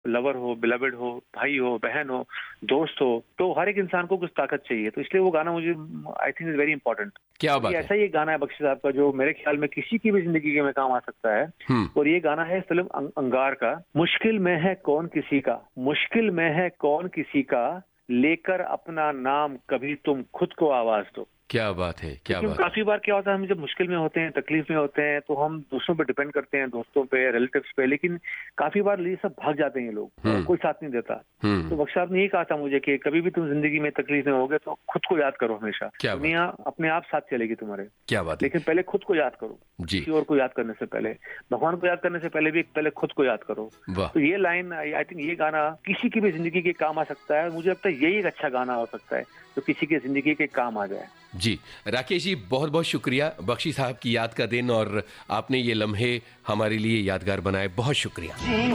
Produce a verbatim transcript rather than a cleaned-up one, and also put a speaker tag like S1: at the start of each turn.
S1: Lover हो, beloved हो, भाई हो, बहन हो, दोस्त हो, तो हर एक इंसान को कुछ ताकत चाहिए। तो इसलिए वो गाना मुझे I think is very important.
S2: क्या
S1: ये
S2: बात है।
S1: ऐसा ही एक गाना है बख्शी साहब का जो मेरे ख्याल में किसी की भी जिंदगी में काम आ सकता है।
S2: हम्म।
S1: और ये गाना है फिल्म अं, अंगार का। मुश्किल में है कौन किसी का, मुश्किल में है कौन किसी का, लेकर अपना नाम कभी तुम खुद को आवाज दो।
S2: क्या बात है, क्या
S1: क्योंकि
S2: बात है।
S1: काफी बार क्या होता है, हम जब मुश्किल में होते हैं, तकलीफ में होते हैं, तो हम दूसरों पे डिपेंड करते हैं, दोस्तों पे, रिलेटिव्स पे, लेकिन काफी बार ये सब भाग जाते हैं ये लोग,
S2: हम्म।
S1: कोई साथ नहीं देता।
S2: हम्म।
S1: तो बख्श साहब ने ये कहा था मुझे कि कभी भी तुम जिंदगी में तकलीफ में होगे तो खुद को याद करो हमेशा।
S2: क्या बात
S1: दुनिया अपने आप साथ चलेगी तुम्हारे,
S2: क्या बात है।
S1: लेकिन पहले खुद को याद करो।
S2: जी।
S1: किसी और को याद करने से पहले, भगवान को याद करने से पहले भी पहले खुद को याद करो।
S2: वाह।
S1: तो ये लाइन, आई थिंक ये गाना किसी की भी जिंदगी के काम आ सकता है। मुझे लगता है यही एक अच्छा गाना हो सकता है जो किसी की जिंदगी के काम आ जाए।
S2: जी राकेश जी, बहुत बहुत शुक्रिया। बख्शी साहब की याद का दिन और आपने ये लम्हे हमारे लिए यादगार बनाए, बहुत शुक्रिया।